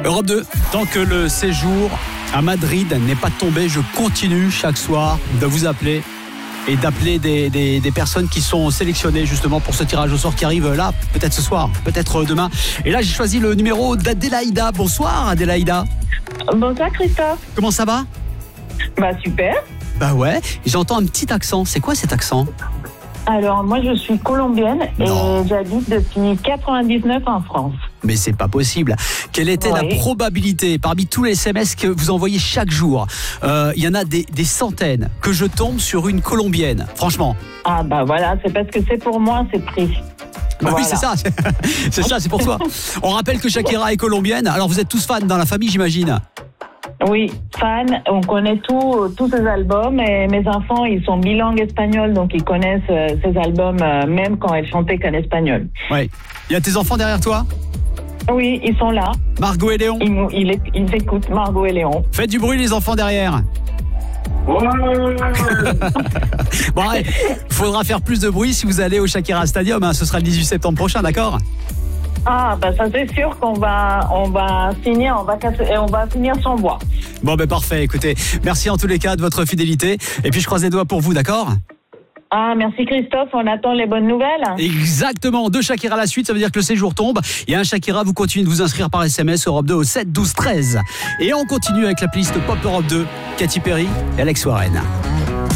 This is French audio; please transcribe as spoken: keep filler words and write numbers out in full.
Europe deux, tant que le séjour à Madrid n'est pas tombé, je continue chaque soir de vous appeler et d'appeler des, des, des personnes qui sont sélectionnées justement pour ce tirage au sort qui arrive là, peut-être ce soir, peut-être demain. Et là, j'ai choisi le numéro d'Adélaïda. Bonsoir Adélaïda. Bonsoir Christophe. Comment ça va? Bah super. Bah ouais, j'entends un petit accent. C'est quoi cet accent? Alors moi je suis colombienne Non. et j'habite depuis quatre-vingt-dix-neuf en France. Mais c'est pas possible. Quelle était Oui. la probabilité parmi tous les S M S que vous envoyez chaque jour? Euh, Il y en a des, des centaines que je tombe sur une colombienne. Franchement. Ah bah voilà, c'est parce que c'est pour moi, c'est pris. Bah Voilà. oui, c'est ça. C'est ça, c'est pour toi. On rappelle que Shakira est colombienne. Alors vous êtes tous fans dans la famille, j'imagine. Oui, fan, on connaît tout, tous ces albums et mes enfants ils sont bilingues espagnols donc ils connaissent euh, ces albums euh, même quand elle chantait qu'en espagnol. Ouais. Il y a tes enfants derrière toi? Oui, ils sont là, Margot et Léon. ils, mou- ils, ils écoutent Margot et Léon. Faites du bruit les enfants derrière. Bon, ouais, faudra faire plus de bruit si vous allez au Shakira Stadium, hein. Ce sera le dix-huit septembre prochain, d'accord? Ah bah ça c'est sûr qu'on va on va finir on va casser, et on va finir sans voix. Bon ben parfait, écoutez, merci en tous les cas de votre fidélité. Et puis je croise les doigts pour vous, d'accord? Ah merci Christophe, on attend les bonnes nouvelles. Exactement, deux Shakira à la suite, ça veut dire que le séjour tombe. Il y a un Shakira, vous continuez de vous inscrire par S M S Europe deux au sept douze treize. Et on continue avec la playlist Pop Europe deux, Katy Perry et Alex Warren.